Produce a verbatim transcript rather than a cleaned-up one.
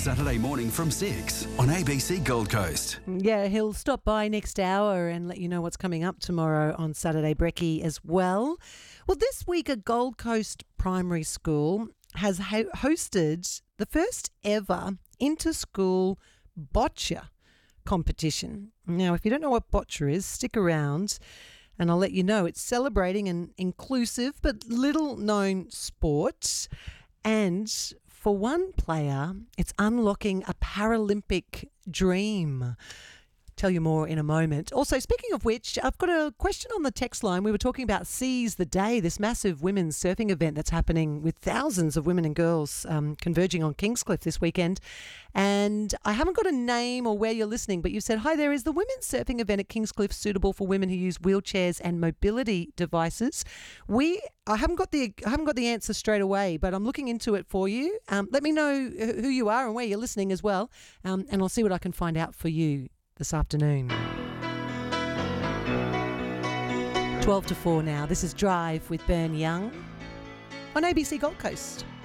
Saturday morning from six on A B C Gold Coast. Yeah, he'll stop by next hour and let you know what's coming up tomorrow on Saturday Brekkie as well. Well, this week a Gold Coast primary school has ho- hosted the first ever inter-school boccia competition. Now, if you don't know what boccia is, stick around and I'll let you know. It's celebrating an inclusive but little-known sport, and for one player, it's unlocking a Paralympic dream. Tell you more in a moment. Also, speaking of which, I've got a question on the text line. We were talking about Seize the Day, this massive women's surfing event that's happening with thousands of women and girls um, converging on Kingscliff this weekend. And I haven't got a name or where you're listening, but you said, hi there, is the women's surfing event at Kingscliff suitable for women who use wheelchairs and mobility devices? We, I haven't got the, I haven't got the answer straight away, but I'm looking into it for you. Um, let me know who you are and where you're listening as well, um, and I'll see what I can find out for you this afternoon. twelve to four now. This is Drive with Bern Young on A B C Gold Coast.